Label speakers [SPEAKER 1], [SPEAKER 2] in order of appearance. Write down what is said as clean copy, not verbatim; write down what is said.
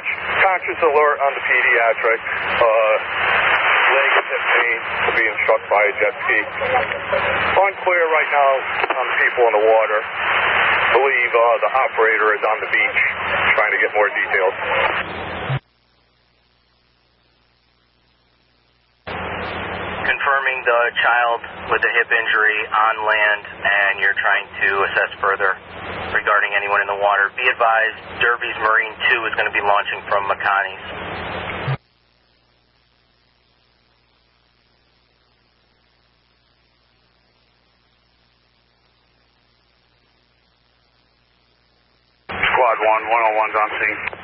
[SPEAKER 1] conscious alert on the pediatric. Leg and hip pain being struck by a jet ski. Unclear right now on the people in the water. Believe the operator is on the beach trying to get more details.
[SPEAKER 2] Confirming the child with a hip injury on land, and you're trying to assess further regarding anyone in the water. Be advised, Derby's Marine 2 is going to be launching from McConney's.
[SPEAKER 1] Squad 1, 101's on scene.